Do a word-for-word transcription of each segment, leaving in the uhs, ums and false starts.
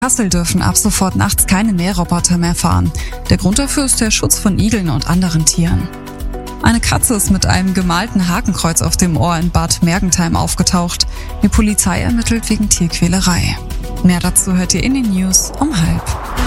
Kassel dürfen ab sofort nachts keine Mähroboter mehr fahren. Der Grund dafür ist der Schutz von Igeln und anderen Tieren. Eine Katze ist mit einem gemalten Hakenkreuz auf dem Ohr in Bad Mergentheim aufgetaucht. Die Polizei ermittelt wegen Tierquälerei. Mehr dazu hört ihr in den News um halb.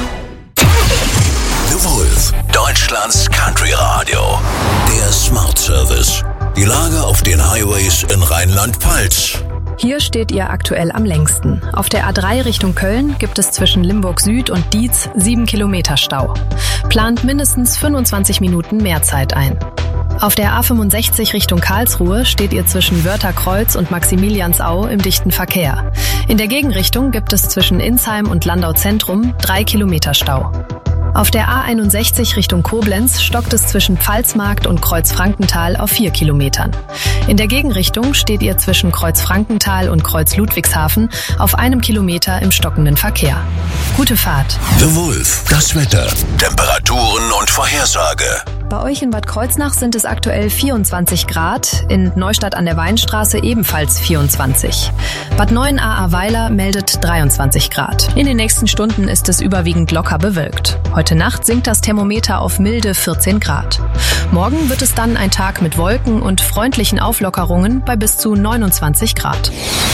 The Wolf, Deutschlands Country Radio. Der Smart Service. Die Lage auf den Highways in Rheinland-Pfalz. Hier steht ihr aktuell am längsten. Auf der A drei Richtung Köln gibt es zwischen Limburg Süd und Dietz sieben Kilometer Stau. Plant mindestens fünfundzwanzig Minuten mehr Zeit ein. Auf der A fünfundsechzig Richtung Karlsruhe steht ihr zwischen Wörtherkreuz und Maximiliansau im dichten Verkehr. In der Gegenrichtung gibt es zwischen Insheim und Landau Zentrum drei Kilometer Stau. Auf der A einundsechzig Richtung Koblenz stockt es zwischen Pfalzmarkt und Kreuz-Frankenthal auf vier Kilometern. In der Gegenrichtung steht ihr zwischen Kreuz-Frankenthal und Kreuz-Ludwigshafen auf einem Kilometer im stockenden Verkehr. Gute Fahrt. The Wolf, das Wetter, Temperaturen und Vorhersage. Bei euch in Bad Kreuznach sind es aktuell vierundzwanzig Grad, in Neustadt an der Weinstraße ebenfalls vierundzwanzig. Bad Neuenahr-Ahrweiler meldet dreiundzwanzig Grad. In den nächsten Stunden ist es überwiegend locker bewölkt. Heute Nacht sinkt das Thermometer auf milde vierzehn Grad. Morgen wird es dann ein Tag mit Wolken und freundlichen Auflockerungen bei bis zu neunundzwanzig Grad.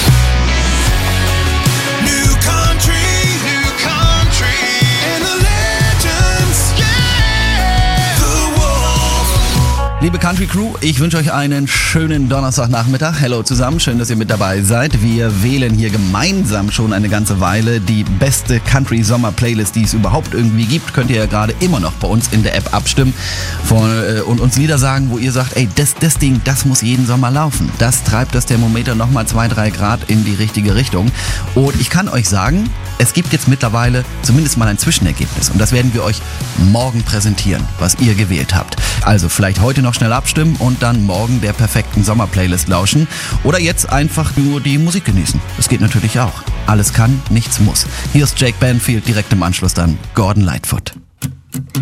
Liebe Country Crew, ich wünsche euch einen schönen Donnerstagnachmittag. Hello zusammen, schön, dass ihr mit dabei seid. Wir wählen hier gemeinsam schon eine ganze Weile die beste Country-Sommer-Playlist, die es überhaupt irgendwie gibt. Könnt ihr ja gerade immer noch bei uns in der App abstimmen von, äh, und uns Lieder sagen, wo ihr sagt, ey, das, das Ding, das muss jeden Sommer laufen. Das treibt das Thermometer nochmal zwei, drei Grad in die richtige Richtung. Und ich kann euch sagen, es gibt jetzt mittlerweile zumindest mal ein Zwischenergebnis. Und das werden wir euch morgen präsentieren, was ihr gewählt habt. Also vielleicht heute noch schnell abstimmen und dann morgen der perfekten Sommerplaylist lauschen. Oder jetzt einfach nur die Musik genießen. Das geht natürlich auch. Alles kann, nichts muss. Hier ist Jake Banfield, direkt im Anschluss dann Gordon Lightfoot.